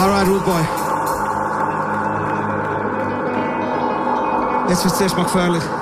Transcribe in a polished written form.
Alright, Rude Boy. Jetzt wird's zuerst mal gefährlich.